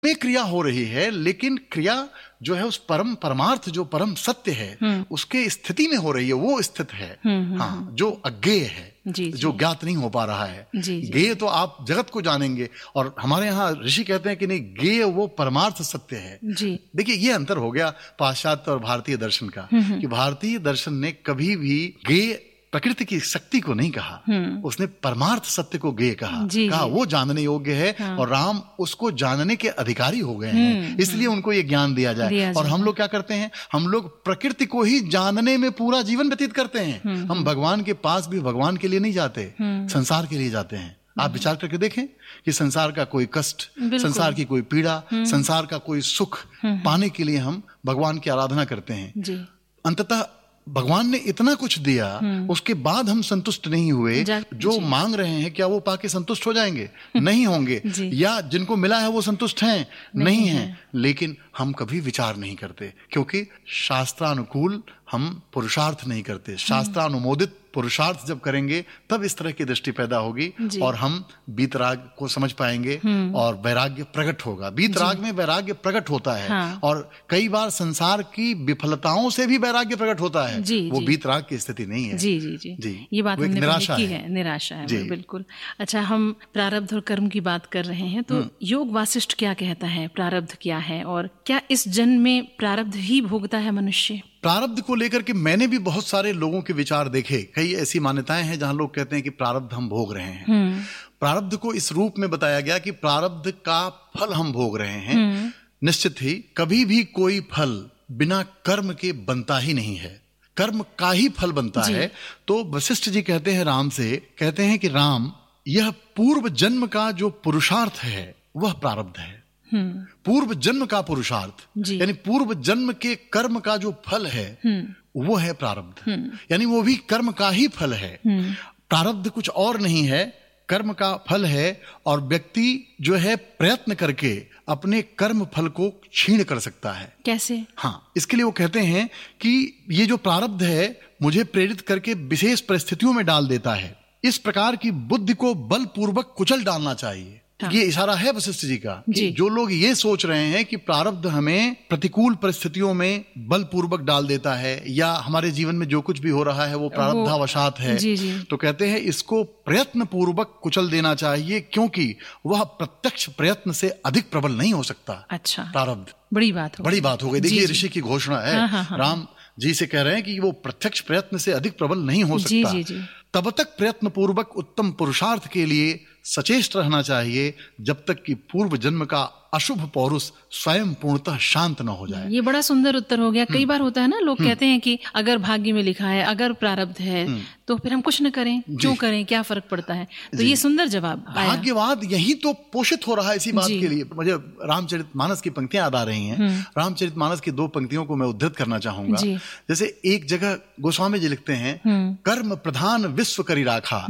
में क्रिया हो रही है, लेकिन क्रिया जो है उस परमार्थ जो परम सत्य है उसके स्थिति में हो रही है, वो स्थित है। हाँ, जो अज्ञेय है, जो ज्ञात नहीं हो पा रहा है। ज्ञेय तो आप जगत को जानेंगे, और हमारे यहाँ ऋषि कहते हैं कि नहीं, ज्ञेय वो परमार्थ सत्य है। देखिए ये अंतर हो गया पाश्चात्य और भारतीय दर्शन का, कि भारतीय दर्शन ने कभी भी ज्ञेय प्रकृति की शक्ति को नहीं कहा, उसने परमार्थ सत्य को ज्ञेय कहा वो जानने योग्य है, और राम उसको जानने के अधिकारी हो गए हैं, इसलिए उनको ये ज्ञान दिया जाए। और हम लोग क्या करते हैं, हम लोग प्रकृति को ही जानने में पूरा जीवन व्यतीत करते हैं। हम भगवान के पास भी भगवान के लिए नहीं जाते, संसार के लिए जाते हैं। आप विचार करके देखें कि संसार का कोई कष्ट, संसार की कोई पीड़ा, संसार का कोई सुख पाने के लिए हम भगवान की आराधना करते हैं। अंततः भगवान ने इतना कुछ दिया, उसके बाद हम संतुष्ट नहीं हुए। जो मांग रहे हैं क्या वो पाके संतुष्ट हो जाएंगे? नहीं होंगे। या जिनको मिला है वो संतुष्ट हैं? नहीं हैं। लेकिन हम कभी विचार नहीं करते, क्योंकि शास्त्रानुकूल हम पुरुषार्थ नहीं करते। शास्त्रानुमोदित पुरुषार्थ जब करेंगे तब इस तरह की दृष्टि पैदा होगी, और हम बीतराग को समझ पाएंगे और वैराग्य प्रकट होगा। बीतराग में वैराग्य प्रकट होता है। और कई बार संसार की विफलताओं से भी वैराग्य प्रकट होता है। वो बीतराग की स्थिति नहीं है। जी, ये बात हमने निराशा है। निराशा है, बिल्कुल। अच्छा, हम प्रारब्ध और कर्म की बात कर रहे हैं, तो योग वासिष्ठ क्या कहता है? प्रारब्ध क्या है, और क्या इस जन्म में प्रारब्ध ही भोगता है मनुष्य? प्रारब्ध को लेकर के मैंने भी बहुत सारे लोगों के विचार देखे। कई ऐसी मान्यताएं हैं जहां लोग कहते हैं कि प्रारब्ध हम भोग रहे हैं। प्रारब्ध को इस रूप में बताया गया कि प्रारब्ध का फल हम भोग रहे हैं। निश्चित ही कभी भी कोई फल बिना कर्म के बनता ही नहीं है, कर्म का ही फल बनता है। तो वशिष्ठ जी कहते हैं राम से, कहते हैं कि राम, यह पूर्व जन्म का जो पुरुषार्थ है वह प्रारब्ध है। पूर्व जन्म का पुरुषार्थ यानी पूर्व जन्म के कर्म का जो फल है वो है प्रारब्ध, यानी वो भी कर्म का ही फल है। प्रारब्ध कुछ और नहीं है, कर्म का फल है। और व्यक्ति जो है प्रयत्न करके अपने कर्म फल को क्षीण कर सकता है। कैसे? हाँ, इसके लिए वो कहते हैं कि ये जो प्रारब्ध है मुझे प्रेरित करके विशेष परिस्थितियों में डाल देता है। इस प्रकार की बुद्धि को बलपूर्वक कुचल डालना चाहिए। ये इशारा है वशिष्ठ जी का कि जो लोग ये सोच रहे हैं कि प्रारब्ध हमें प्रतिकूल परिस्थितियों में बलपूर्वक डाल देता है, या हमारे जीवन में जो कुछ भी हो रहा है वो प्रारब्धावशात है, तो कहते हैं इसको प्रयत्न पूर्वक कुचल देना चाहिए, क्योंकि वह प्रत्यक्ष प्रयत्न से अधिक प्रबल नहीं हो सकता। अच्छा, प्रारब्ध बड़ी बात हो गई। देखिए ऋषि की घोषणा है। राम जी से कह रहे हैं कि वो प्रत्यक्ष प्रयत्न से अधिक प्रबल नहीं हो सकता। तब तक प्रयत्न पूर्वक उत्तम पुरुषार्थ के लिए सचेष्ट रहना चाहिए जब तक कि पूर्व जन्म का अशुभ पौरुष स्वयं पूर्णतः शांत न हो जाए। ये बड़ा सुंदर उत्तर हो गया। कई बार होता है ना, लोग कहते हैं कि अगर भाग्य में लिखा है, अगर प्रारब्ध है, तो फिर हम कुछ न करें, क्यों करें, क्या फर्क पड़ता है? तो ये सुंदर जवाब आया। भाग्यवाद यही तो पोषित हो रहा है इसी बात के लिए। मुझे रामचरितमानस की पंक्तियां याद आ रही हैं। रामचरितमानस की 2 पंक्तियों को मैं उद्धृत करना चाहूंगा। जैसे एक जगह गोस्वामी जी लिखते हैं, कर्म प्रधान विश्व करी राखा,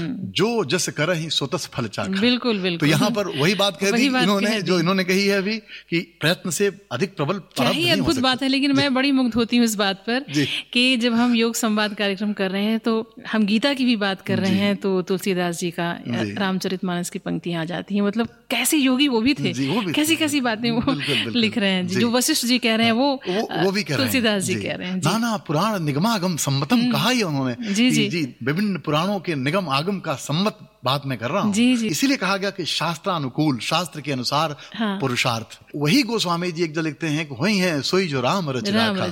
जो जस करहि सो तस फल चाखा। बिल्कुल। तो यहाँ पर वही बात कह दी इन्होंने कही है अभी कि प्रयत्न से अधिक प्रबल प्रारब्ध नहीं हो सकता। अद्भुत बात है। लेकिन मैं बड़ी मुग्ध होती हूँ इस बात पर कि जब हम योग संवाद कार्यक्रम कर रहे हैं तो हम गीता की भी बात कर रहे हैं, तो तुलसीदास जी का रामचरितमानस की पंक्तियां आ जाती हैं। मतलब कैसे योगी वो भी थे, कैसी बातें वो लिख रहे हैं। जो वशिष्ठ जी कह रहे हैं वो भी तुलसीदास जी कह रहे हैं। नाना पुराण निगमागम सम्मतम कहा ही उन्होंने। जी, विभिन्न पुराणों के निगम आगम का सम्मत बात मैं कर रहा हूँ। इसीलिए कहा गया कि शास्त्रानुकूल, शास्त्र के अनुसार पुरुषार्थ। वही गोस्वामी जी एक जगह लिखते हैं कि वही है सोई जो राम रचि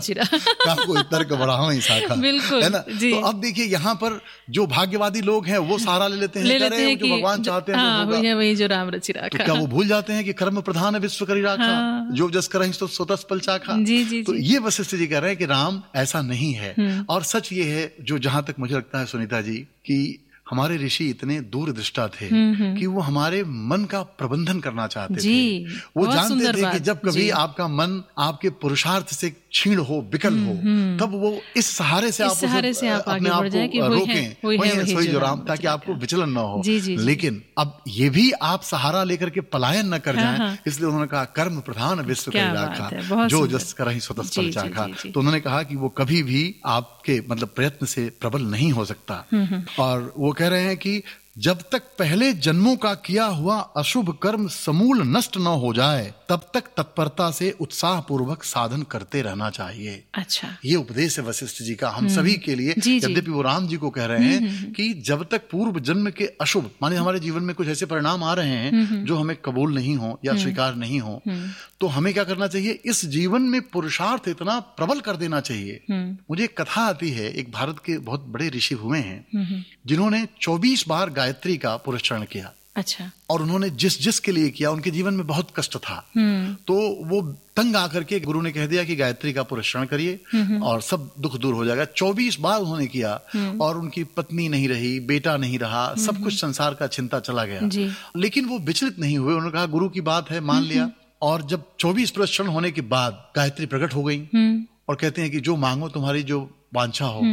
राखा, कोई तर्क बढ़ाओ ही शाखा, है ना। तो अब देखिए यहाँ पर जो भाग्यवादी लोग हैं वो सहारा ले लेते हैं कि जो भगवान चाहते हैं वही जो राम रचि राखा। तो क्या वो भूल जाते हैं कि कर्म प्रधान विश्व करी राखा, जो जस करहि सो तस फल चाखा। तो ये वशिष्ठ जी कह रहे हैं कि राम ऐसा नहीं है। और सच ये है, जो जहां तक मुझे लगता है सुनीता जी, कि हमारे ऋषि इतने दूरदृष्टा थे कि वो हमारे मन का प्रबंधन करना चाहते थे। वो जानते थे कि जब कभी आपका मन आपके पुरुषार्थ से क्षीण हो, विकल हो, तब वो इस सहारे से आप अपने आप को रोकें, सोई जो राम, ताकि आपको विचलन न हो। लेकिन अब ये भी आप सहारा लेकर के पलायन न कर जाएं, इसलिए उन्होंने कहा कर्म प्रधान विश्व करी राखा, जो जस करहि सो तस फल चाखा। तो उन्होंने कहा कि वो कभी भी आपके मतलब प्रयत्न से प्रबल नहीं हो सकता। और वो कह रहे हैं कि जब तक पहले जन्मों का किया हुआ अशुभ कर्म समूल नष्ट न हो जाए, तब तक तत्परता से उत्साह पूर्वक साधन करते रहना चाहिए। अच्छा, ये उपदेश है वशिष्ठ जी का हम सभी के लिए। यद्यपि वो राम जी को कह रहे हैं कि जब तक पूर्व जन्म के अशुभ, माने हमारे जीवन में कुछ ऐसे परिणाम आ रहे हैं जो हमें कबूल नहीं हो या स्वीकार नहीं हो, तो हमें क्या करना चाहिए, इस जीवन में पुरुषार्थ इतना प्रबल कर देना चाहिए। मुझे एक कथा आती है, एक भारत के बहुत बड़े ऋषि हुए हैं जिन्होंने 24 बार गायत्री का पुरस्चरण किया। अच्छा। और उन्होंने जिस के लिए किया, उनके जीवन में बहुत कष्ट था, तो वो तंग आकर के गुरु ने कह दिया कि गायत्री का पुरस्चरण करिए और सब दुख दूर हो जाएगा। 24 बार उन्होंने किया और उनकी पत्नी नहीं रही, बेटा नहीं रहा, सब कुछ संसार का चिंता चला गया, लेकिन वो विचलित नहीं हुए। उन्होंने कहा गुरु की बात है, मान लिया। और जब 24 पुरस्चरण होने के बाद गायत्री प्रकट हो गई और कहते हैं कि जो मांगो तुम्हारी जो वांछा हो,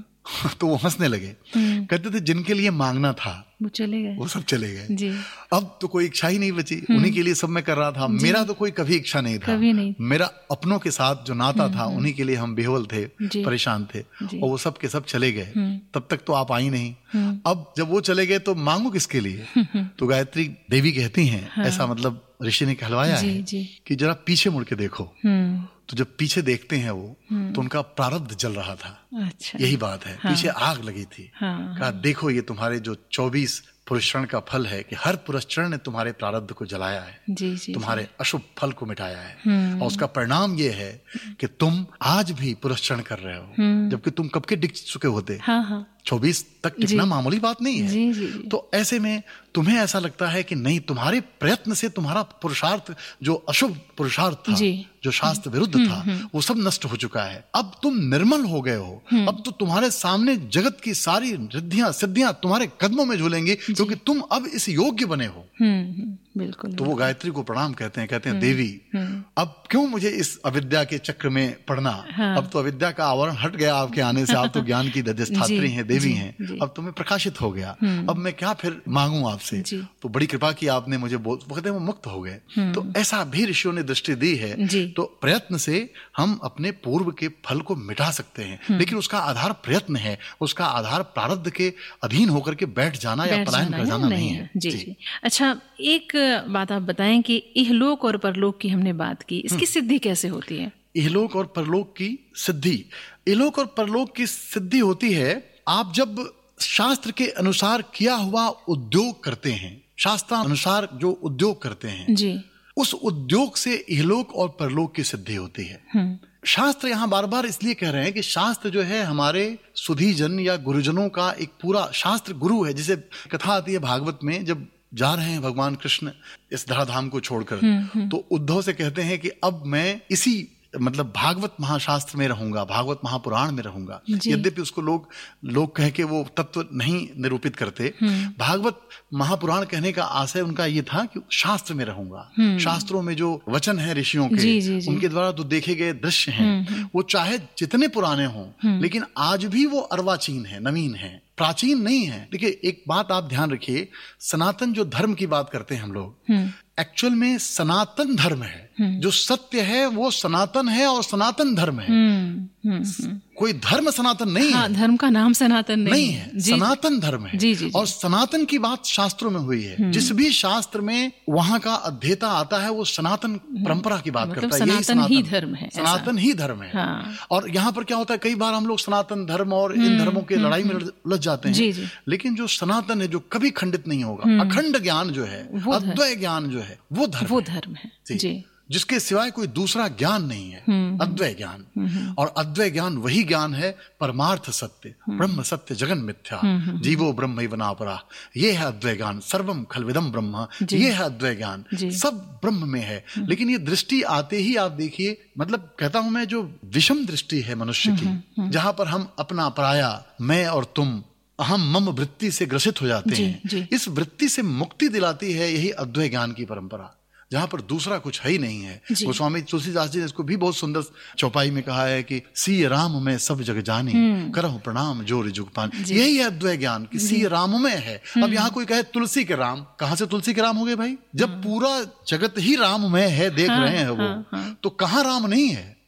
तो वो हंसने लगे। कहते थे जिनके लिए मांगना था वो चले गए, वो सब चले गए। अब तो कोई इच्छा ही नहीं बची, उन्हीं के लिए सब मैं कर रहा था। मेरा तो कोई कभी इच्छा नहीं था, कभी नहीं। मेरा अपनों के साथ जो नाता था उन्हीं के लिए हम बेहवल थे, परेशान थे, और वो सब के सब चले गए। तब तक तो आप आई नहीं। अब जब वो चले गए तो मांगो किसके लिए? तो गायत्री देवी कहती हैं, ऐसा मतलब ऋषि ने कहलवाया है कि जरा पीछे मुड़ के देखो। तो जब पीछे देखते हैं वो, तो उनका प्रारब्ध जल रहा था। अच्छा। यही बात है। पीछे आग लगी थी। कहा देखो ये तुम्हारे जो 24 पुरस्चरण का फल है कि हर पुरस्चरण ने तुम्हारे प्रारब्ध को जलाया है, तुम्हारे अशुभ फल को मिटाया है, और उसका परिणाम ये है कि तुम आज भी पुरस्चरण कर रहे हो, जबकि तुम कब के डिग चुके होते। 24 तक टिकना मामूली बात नहीं है। तो ऐसे में तुम्हें ऐसा लगता है कि नहीं, तुम्हारे प्रयत्न से तुम्हारा पुरुषार्थ, जो अशुभ पुरुषार्थ था, जो शास्त्र विरुद्ध था, वो सब नष्ट हो चुका है। अब तुम निर्मल हो गए हो। अब तो तुम्हारे सामने जगत की सारी रिद्धियां सिद्धियां तुम्हारे कदमों में झूलेंगी, क्योंकि तुम अब इस योग्य बने हो। बिल्कुल। तो वो गायत्री को प्रणाम कहते हैं देवी, अब क्यों मुझे इस अविद्या के चक्र में पड़ना? अब तो अविद्या का आवरण हट गया आपके आने से, आप तो ज्ञान की अधिष्ठात्री हैं, देवी हैं। अब तुम्हें प्रकाशित हो गया, अब मैं क्या फिर मांगू आपसे? तो बड़ी कृपा की आपने मुझे, वो कहते हैं वो मुक्त हो गए। तो ऐसा भी ऋषियों ने दृष्टि दी है। तो प्रयत्न से हम अपने पूर्व के फल को मिटा सकते हैं, लेकिन उसका आधार प्रयत्न है, उसका आधार प्रारब्ध के अधीन होकर के बैठ जाना या पलायन कर जाना नहीं है। जी। अच्छा, एक बात आप बताएं कि इहलोक और परलोक की हमने बात की, इसकी सिद्धि कैसे होती है? इहलोक और परलोक की सिद्धि, इहलोक और परलोक की सिद्धि होती है आप जब शास्त्र के अनुसार किया हुआ उद्योग करते हैं, शास्त्रानुसार जो उद्योग करते हैं जी, उस उद्योग से इहलोक और परलोक की सिद्धि होती है। शास्त्र यहाँ बार बार इसलिए कह रहे हैं कि शास्त्र जो है हमारे सुधीजन या गुरुजनों का एक पूरा शास्त्र गुरु है। जैसे कथा आती है भागवत में, जब जा रहे हैं भगवान कृष्ण इस धराधाम को छोड़कर, तो उद्धव से कहते हैं कि अब मैं इसी मतलब भागवत महाशास्त्र में रहूंगा, भागवत महापुराण में रहूंगा। यद्यपि उसको लोग कह के वो तत्व नहीं निरूपित करते। भागवत महापुराण कहने का आशय उनका ये था कि शास्त्र में रहूंगा। शास्त्रों में जो वचन है ऋषियों के, उनके द्वारा तो देखे गए दृश्य हैं, वो चाहे जितने पुराने हों, लेकिन आज भी वो अर्वाचीन है, नवीन है, प्राचीन नहीं है। देखिए एक बात आप ध्यान रखिए, सनातन जो धर्म की बात करते हैं हम लोग, एक्चुअल में सनातन धर्म है, जो सत्य है वो सनातन है और सनातन धर्म है। कोई धर्म सनातन नहीं है। धर्म का नाम सनातन नहीं है, सनातन धर्म है। और सनातन की बात शास्त्रों में हुई है। जिस भी शास्त्र में वहां का अध्येता आता है वो सनातन परंपरा की बात करता है। सनातन ही धर्म है, सनातन ही धर्म है। और यहाँ पर क्या होता है, कई बार हम लोग सनातन धर्म और इन धर्मों के लड़ाई में उलझ जाते हैं। लेकिन जो सनातन है, जो कभी खंडित नहीं होगा, अखंड ज्ञान जो है, अद्वैय ज्ञान जो है, वो धर्म है जी, जिसके सिवाय कोई दूसरा ज्ञान नहीं है, अद्वैय ज्ञान। और अद्वैय ज्ञान वही ज्ञान है परमार्थ सत्य, ब्रह्म सत्य जगन मिथ्या, जीवो ब्रह्मैव नापरा, ये है अद्वैय ज्ञान। सर्वम खलविदम ब्रह्म, ये है अद्वैय ज्ञान, सब ब्रह्म में है। लेकिन ये दृष्टि आते ही आप देखिए, मतलब कहता हूं मैं, जो विषम दृष्टि है मनुष्य की, जहां पर हम अपना पराया, मैं और तुम, अहम मम वृत्ति से ग्रसित हो जाते हैं। इस वृत्ति से मुक्ति दिलाती है यही अद्वैय ज्ञान की परंपरा, जहां पर दूसरा कुछ है ही नहीं है। गोस्वामी तुलसीदास जी ने इसको भी बहुत सुंदर चौपाई में कहा है कि सी राम में सब जग जानी, करहु प्रणाम जोर जुग पानी। यही है अद्वैय ज्ञान कि सी राम में है। अब यहाँ कोई कहे तुलसी के राम, कहां से तुलसी के राम हो गए भाई? जब पूरा जगत ही राम में है, देख रहे हैं वो, तो कहाँ राम नहीं है?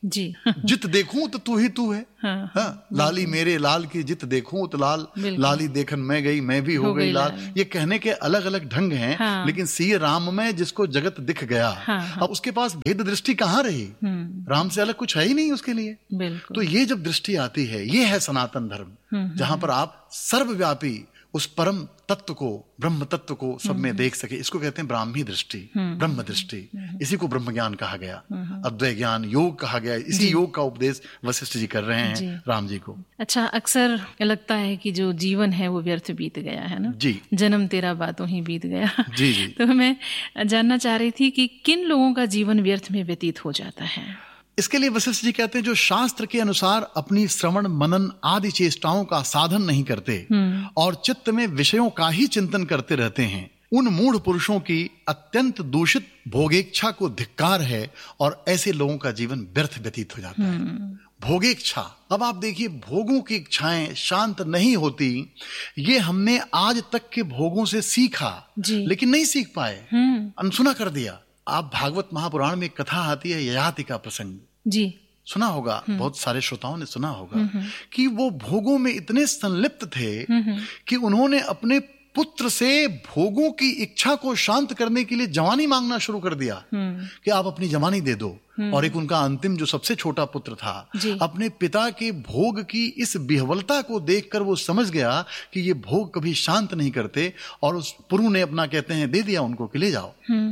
जी। जित देखूं तो तू ही तू है। हाँ, हाँ, लाली मेरे लाल की जित देखूं तो लाल, लाली देखन मैं गई मैं भी हो गई लाल। ये कहने के अलग अलग ढंग हैं। हाँ। लेकिन सिय राम में जिसको जगत दिख गया। हाँ। अब उसके पास भेद दृष्टि कहाँ रही? राम से अलग कुछ है ही नहीं उसके लिए। तो ये जब दृष्टि आती है, ये है सनातन धर्म, जहां पर आप सर्वव्यापी उस परम तत्व को, ब्रह्म तत्व को सब में देख सके। इसको कहते हैं ब्राह्मी दृष्टि, ब्रह्म दृष्टि। इसी को ब्रह्म ज्ञान कहा गया, अद्वै ज्ञान, योग कहा गया। इसी योग का उपदेश वशिष्ठ जी कर रहे हैं राम जी को। अच्छा, अक्सर लगता है कि जो जीवन है वो व्यर्थ बीत गया है ना जी, जन्म तेरा बातों ही बीत गया। जी जी। तो मैं जानना चाह रही थी कि किन लोगों का जीवन व्यर्थ में व्यतीत हो जाता है? इसके लिए वशिष्ठ जी कहते हैं जो शास्त्र के अनुसार अपनी श्रवण मनन आदि चेष्टाओं का साधन नहीं करते और चित्त में विषयों का ही चिंतन करते रहते हैं, उन मूढ़ पुरुषों की अत्यंत दूषित भोगेच्छा को धिक्कार है और ऐसे लोगों का जीवन व्यर्थ व्यतीत हो जाता है। भोगेच्छा, अब आप देखिए, भोगों की इच्छाएं शांत नहीं होती। ये हमने आज तक के भोगों से सीखा लेकिन नहीं सीख पाए, अनसुना कर दिया। आप भागवत महापुराण में कथा आती है ययाति का प्रसंग जी, सुना होगा, बहुत सारे श्रोताओं ने सुना होगा कि वो भोगों में इतने संलिप्त थे कि उन्होंने अपने पुत्र से भोगों की इच्छा को शांत करने के लिए जवानी मांगना शुरू कर दिया कि आप अपनी जवानी दे दो। और एक उनका अंतिम जो सबसे छोटा पुत्र था, अपने पिता के भोग की इस विह्वलता को देखकर वो समझ गया कि ये भोग कभी शांत नहीं करते, और उस पुरु ने अपना, कहते हैं, दे दिया उनको कि ले जाओ।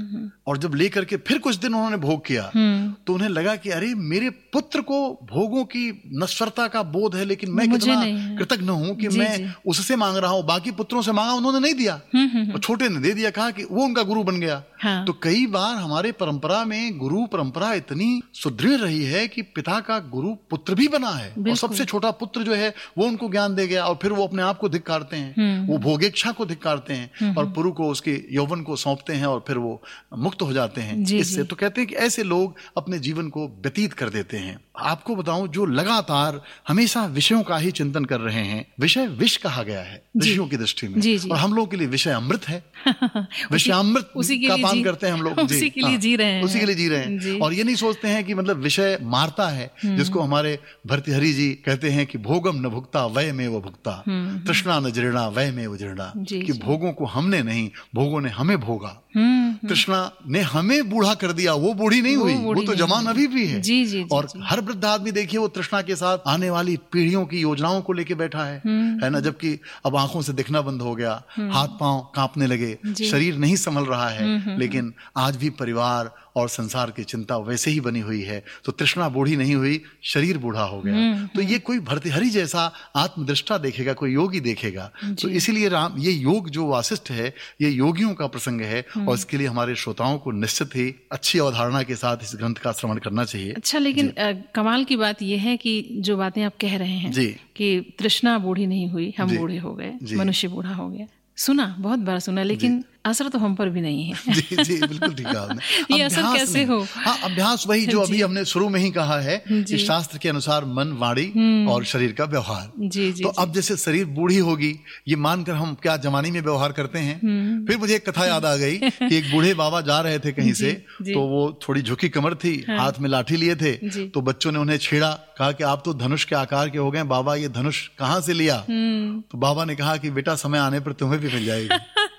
और जब लेकर के फिर कुछ दिन उन्होंने भोग किया तो उन्हें लगा कि अरे मेरे पुत्र को भोगों की नश्वरता का बोध है, लेकिन मैं कितना कृतज्ञ हूं कि मैं उससे मांग रहा हूं। बाकी पुत्रों से मांगा, उन्होंने नहीं दिया, और छोटे ने दे दिया, कहा कि वो उनका गुरु बन गया। तो कई बार हमारे परंपरा में गुरु परंपरा इतनी सुदृढ़ रही है कि पिता का गुरु पुत्र भी बना है, और सबसे छोटा पुत्र जो है वो उनको ज्ञान दे गया, और फिर वो अपने आप को धिक्कारते हैं, वो भोगेच्छा को धिक्कारते हैं और पुरु को, उसके यौवन को सौंपते हैं, और फिर वो मुक्त हो जाते हैं इससे। तो कहते हैं कि ऐसे लोग अपने जीवन को व्यतीत कर देते हैं। आपको बताऊं, जो लगातार हमेशा विषयों का ही चिंतन कर रहे हैं, विषय विष कहा गया है ऋषियों की दृष्टि में, और हम लोग के लिए विषय अमृत है। विषय अमृत का पान करते हैं हम लोग, उसी के लिए जी रहे हैं, उसी के लिए जी रहे हैं। और ये नहीं सोचते हैं कि मतलब विषय मारता है, जिसको हमारे भर्तृहरि जी कहते हैं कि भोगम न भुक्ता वय में वो भुक्ता, तृष्णा न जीर्णा वय में वो जीर्णा, कि भोगों को हमने नहीं, भोगों ने हमें भोगा। तृष्णा ने हमें बूढ़ा कर दिया, वो बूढ़ी नहीं हुई, वो तो जवान अभी भी है। और हर वृद्ध आदमी देखिए वो तृष्णा के साथ आने वाली पीढ़ियों की योजनाओं को लेके बैठा है ना। जबकि अब आंखों से दिखना बंद हो गया, हाथ पांव कांपने लगे, शरीर नहीं संभल रहा है, लेकिन आज भी परिवार और संसार की चिंता वैसे ही बनी हुई है। तो तृष्णा बूढ़ी नहीं हुई, शरीर बूढ़ा हो गया। तो ये कोई भर्तृहरि जैसा आत्मदृष्टा देखेगा, कोई योगी देखेगा। तो इसीलिए राम, ये योग जो वासिष्ठ है, ये योगियों का प्रसंग है, और इसके लिए हमारे श्रोताओं को निश्चित ही अच्छी अवधारणा के साथ इस ग्रंथ का श्रवण करना चाहिए। अच्छा, लेकिन कमाल की बात यह है कि जो बातें आप कह रहे हैं जी, कि तृष्णा बूढ़ी नहीं हुई, हम बूढ़े हो गए, मनुष्य बूढ़ा हो गया, सुना, बहुत बार सुना, लेकिन असर तो हम पर भी नहीं है। जी जी, बिल्कुल ठीक है। ये असर कैसे हो? हाँ, अभ्यास वही जो अभी हमने शुरू में ही कहा है कि शास्त्र के अनुसार मन, वाणी और शरीर का व्यवहार। तो अब जैसे शरीर बूढ़ी होगी, ये मानकर हम क्या जवानी में व्यवहार करते हैं। फिर मुझे एक कथा याद आ गई कि एक बूढ़े बाबा जा रहे थे कहीं से, तो वो थोड़ी झुकी कमर थी, हाथ में लाठी लिए थे, तो बच्चों ने उन्हें छेड़ा, कहा कि आप तो धनुष के आकार के हो गए बाबा, ये धनुष कहाँ से लिया? तो बाबा ने कहा कि बेटा समय आने पर तुम्हें भी मिल जाएगी।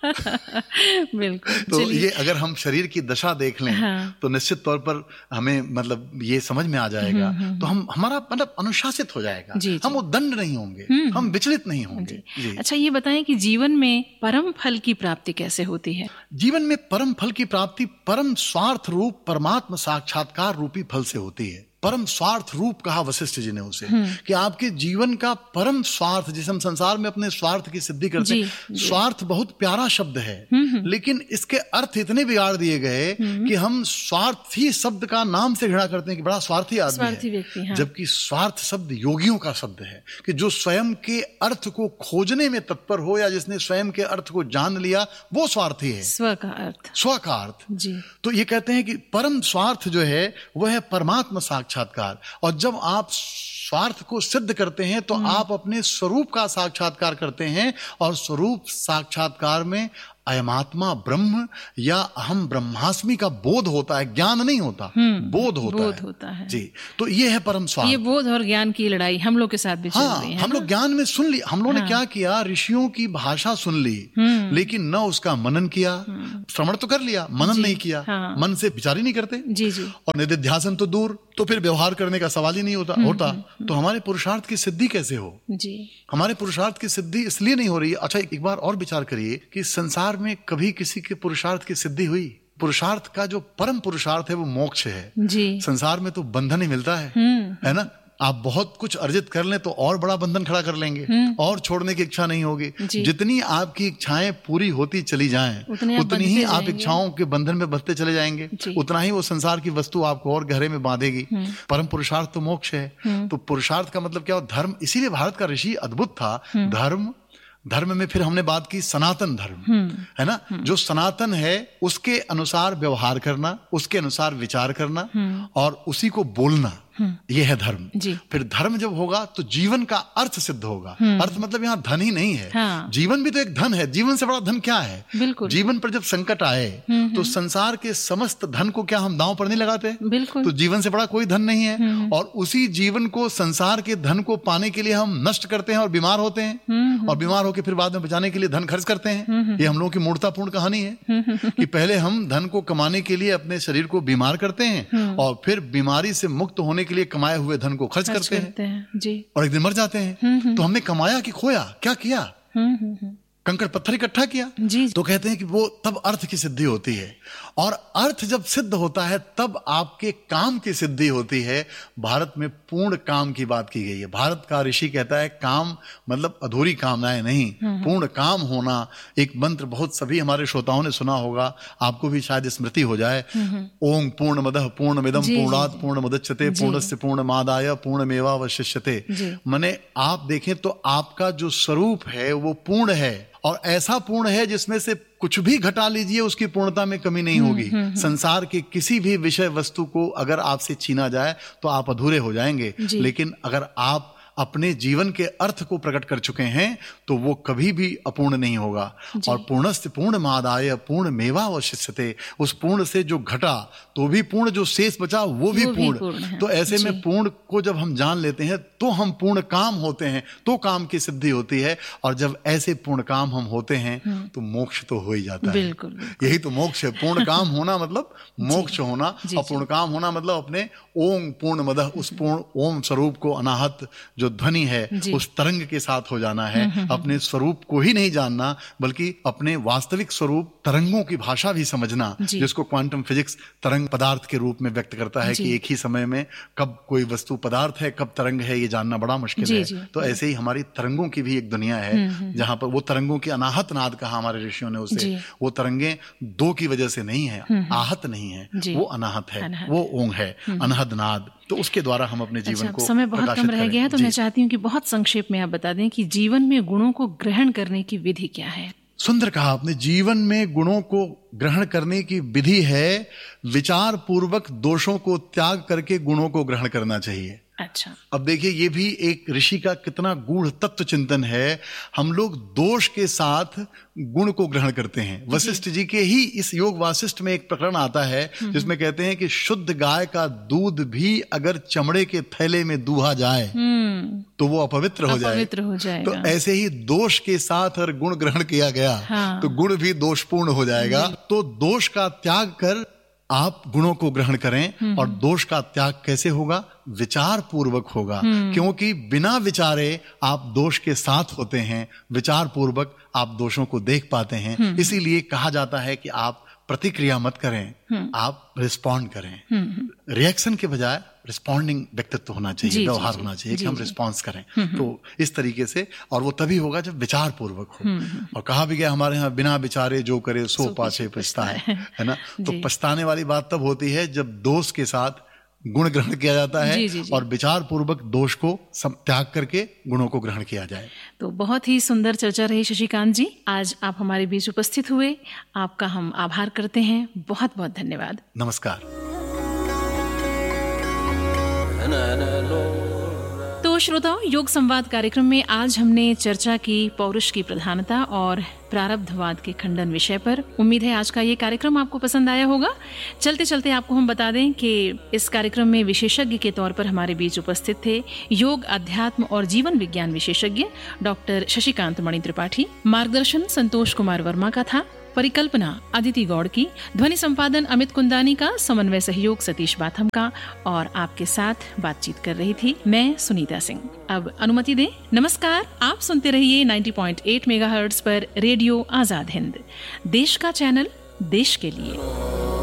बिल्कुल। तो ये अगर हम शरीर की दशा देख लें तो निश्चित तौर पर हमें मतलब ये समझ में आ जाएगा। तो हम, हमारा मतलब अनुशासित हो जाएगा, हम उद्दंड नहीं होंगे, हम विचलित नहीं होंगे। अच्छा, ये बताएं कि जीवन में परम फल की प्राप्ति कैसे होती है? जीवन में परम फल की प्राप्ति परम स्वार्थ रूप परमात्मा साक्षात्कार रूपी फल से होती है। परम स्वार्थ रूप कहा वशिष्ठ जी ने उसे, कि आपके जीवन का परम स्वार्थ, जिसे हम संसार में अपने स्वार्थ की सिद्धि करते हैं। स्वार्थ बहुत प्यारा शब्द है, लेकिन इसके अर्थ इतने बिगाड़ दिए गए कि हम स्वार्थी शब्द का नाम से घृणा करते हैं कि बड़ा स्वार्थी आदमी है। हाँ। जबकि स्वार्थ शब्द योगियों का शब्द है, कि जो स्वयं के अर्थ को खोजने में तत्पर हो, या जिसने स्वयं के अर्थ को जान लिया, वो स्वार्थी है। स्व का अर्थ, स्व का अर्थ जी। तो ये कहते हैं कि परम स्वार्थ जो है वह है परमात्मा साक्षात्कार। और जब आप स्वार्थ को सिद्ध करते हैं तो आप अपने स्वरूप का साक्षात्कार करते हैं, और स्वरूप साक्षात्कार में अयमात्मा ब्रह्म या अहम ब्रह्मास्मि का बोध होता है, ज्ञान नहीं होता, बोध होता है जी। तो ये है परम स्वार्थ। ये बोध और ज्ञान की लड़ाई हम लोग के साथ भी चल रही है। हम लोग ज्ञान में सुन ली, हम लोगों ने क्या किया, ऋषियों की भाषा सुन ली, लेकिन न उसका मनन किया। श्रवण तो कर लिया, मनन नहीं किया, मन से विचार ही नहीं करते जी। और निधिध्यासन तो दूर, तो फिर व्यवहार करने का सवाल ही नहीं होता। तो हमारे पुरुषार्थ की सिद्धि कैसे हो जी? हमारे पुरुषार्थ की सिद्धि इसलिए नहीं हो रही है। अच्छा, एक बार और विचार करिए कि संसार में कभी किसी के पुरुषार्थ की सिद्धि हुई? पुरुषार्थ का जो परम पुरुषार्थ है वो मोक्ष है जी। संसार में तो बंधन ही मिलता है ना। आप बहुत कुछ अर्जित कर लें तो और बड़ा बंधन खड़ा कर लेंगे, और छोड़ने की इच्छा नहीं होगी। जितनी आपकी इच्छाएं पूरी होती चली जाएं, उतनी ही आप इच्छाओं के बंधन में बंधते चले जाएंगे, उतना ही वो संसार की वस्तु आपको और गहरे में बांधेगी। परम पुरुषार्थ तो मोक्ष है। तो पुरुषार्थ का मतलब क्या हो? धर्म। इसीलिए भारत का ऋषि अद्भुत था। धर्म में फिर हमने बात की सनातन धर्म, है ना। जो सनातन है उसके अनुसार व्यवहार करना, उसके अनुसार विचार करना और उसी को बोलना, ये है धर्म। फिर धर्म जब होगा तो जीवन का अर्थ सिद्ध होगा। अर्थ मतलब यहाँ धन ही नहीं है। जीवन भी तो एक धन है। जीवन से बड़ा धन क्या है? जीवन पर जब संकट आए तो संसार के समस्त धन को क्या हम दांव पर नहीं लगाते? तो जीवन से बड़ा कोई धन नहीं है। और उसी जीवन को, संसार के धन को पाने के लिए हम नष्ट करते हैं और बीमार होते हैं, और बीमार होकर फिर बाद में बचाने के लिए धन खर्च करते हैं। ये हम लोगों की मूर्खतापूर्ण कहानी है कि पहले हम धन को कमाने के लिए अपने शरीर को बीमार करते हैं, और फिर बीमारी से मुक्त होने के लिए कमाए हुए धन को खर्च करते हैं जी। और एक दिन मर जाते हैं। तो हमने कमाया कि खोया? क्या किया? कंकड़ पत्थर इकट्ठा किया जी। तो कहते हैं कि वो तब अर्थ की सिद्धि होती है, और अर्थ जब सिद्ध होता है तब आपके काम की सिद्धि होती है। भारत में पूर्ण काम की बात की गई है। भारत का ऋषि कहता है काम मतलब अधूरी कामनाएं नहीं, पूर्ण काम होना। एक मंत्र बहुत सभी हमारे श्रोताओं ने सुना होगा, आपको भी शायद स्मृति हो जाए। ओम पूर्णमदः पूर्णमिदं पूर्णात् पूर्णमुदच्यते पूर्णस्य पूर्णमादाय पूर्णमेवावशिष्यते। माने आप देखें तो आपका जो स्वरूप है वो पूर्ण है, और ऐसा पूर्ण है जिसमें से कुछ भी घटा लीजिए उसकी पूर्णता में कमी नहीं होगी। संसार के किसी भी विषय वस्तु को अगर आपसे छीना जाए तो आप अधूरे हो जाएंगे, लेकिन अगर आप अपने जीवन के अर्थ को प्रकट कर चुके हैं तो वो कभी भी अपूर्ण नहीं होगा। और पूर्णस्य पूर्णमादाय पूर्णमेवावशिष्यते, उस पूर्ण से जो घटा तो भी पूर्ण, जो शेष बचा वो भी पूर्ण। तो ऐसे में पूर्ण को जब हम जान लेते हैं तो हम पूर्ण काम होते हैं, तो काम की सिद्धि होती है। और जब ऐसे पूर्ण काम हम होते हैं तो मोक्ष तो हो ही जाता है। यही तो मोक्ष है। पूर्ण काम होना मतलब मोक्ष होना, और पूर्ण काम होना मतलब अपने ओम पूर्णमदः, उस पूर्ण ओम स्वरूप को, अनाहत जो ध्वनि है उस तरंग के साथ हो जाना है। अपने स्वरूप को ही नहीं जानना बल्कि अपने वास्तविक स्वरूप, तरंगों की भाषा भी समझना, जिसको क्वांटम फिजिक्स तरंग पदार्थ के रूप में व्यक्त करता है कि एक ही समय में कब कोई वस्तु पदार्थ है, कब तरंग है, ये जानना बड़ा मुश्किल है। तो ऐसे ही हमारी तरंगों की भी एक दुनिया है जहां पर वो तरंगों की अनाहत नाद कहा हमारे ऋषियों ने उसे। वो तरंगे दो की वजह से नहीं है, आहत नहीं है, वो अनाहत है, वो ओंग है, अनहद नाद। तो उसके द्वारा हम अपने जीवन को समय बहुत कम रह गया है, तो मैं चाहती हूँ कि बहुत संक्षेप में आप बता दें कि जीवन में गुणों को ग्रहण करने की विधि क्या है। सुंदर कहा आपने। जीवन में गुणों को ग्रहण करने की विधि है विचार पूर्वक दोषों को त्याग करके गुणों को ग्रहण करना चाहिए। अच्छा, अब देखिए ये भी एक ऋषि का कितना गूढ़ तत्व चिंतन है। हम लोग दोष के साथ गुण को ग्रहण करते हैं। वशिष्ठ जी के ही इस योग वासिष्ठ में एक प्रकरण आता है जिसमें कहते हैं कि शुद्ध गाय का दूध भी अगर चमड़े के थैले में दूहा जाए तो वो अपवित्र हो जाएगा। तो ऐसे ही दोष के साथ अगर गुण ग्रहण किया गया तो गुण भी दोषपूर्ण हो जाएगा। तो दोष का त्याग कर आप गुणों को ग्रहण करें। और दोष का त्याग कैसे होगा? विचार पूर्वक होगा, क्योंकि बिना विचारे आप दोष के साथ होते हैं, विचार पूर्वक आप दोषों को देख पाते हैं। इसीलिए कहा जाता है कि आप प्रतिक्रिया मत करें, आप रिस्पॉन्ड करें। रिएक्शन के बजाय रिस्पॉन्डिंग व्यक्तित्व होना चाहिए, व्यवहार होना चाहिए कि हम रिस्पॉन्स करें। तो इस तरीके से, और वो तभी होगा जब विचार पूर्वक हो। और कहा भी गया हमारे यहाँ, बिना विचारे जो करे सो पाछे पछताए, है ना। तो पछताने वाली बात तब होती है जब दोष के साथ गुण ग्रहण किया जाता है और विचार पूर्वक दोष को त्याग करके गुणों को ग्रहण किया जाए। तो बहुत ही सुंदर चर्चा रही शशिकांत जी, आज आप हमारे बीच उपस्थित हुए, आपका हम आभार करते हैं। बहुत बहुत धन्यवाद। नमस्कार। तो श्रोताओं, योग संवाद कार्यक्रम में आज हमने चर्चा की पौरुष की प्रधानता और प्रारब्धवाद के खंडन विषय पर। उम्मीद है आज का ये कार्यक्रम आपको पसंद आया होगा। चलते चलते आपको हम बता दें कि इस कार्यक्रम में विशेषज्ञ के तौर पर हमारे बीच उपस्थित थे योग, अध्यात्म और जीवन विज्ञान विशेषज्ञ डॉक्टर शशिकांत मणि त्रिपाठी। मार्गदर्शन संतोष कुमार वर्मा का था, परिकल्पना अदिति गौड़ की, ध्वनि संपादन अमित कुंदानी का, समन्वय सहयोग सतीश बाथम का और आपके साथ बातचीत कर रही थी मैं सुनीता सिंह। अब अनुमति दें। नमस्कार, आप सुनते रहिए 90.8 मेगाहर्ट्ज पर रेडियो आजाद हिंद, देश का चैनल, देश के लिए।